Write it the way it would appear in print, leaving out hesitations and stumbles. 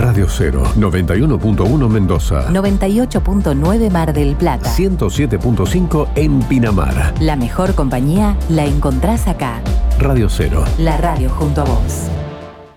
Radio 0, 91.1 Mendoza, 98.9 Mar del Plata, 107.5 en Pinamar. La mejor compañía la encontrás acá. Radio 0. La radio junto a vos.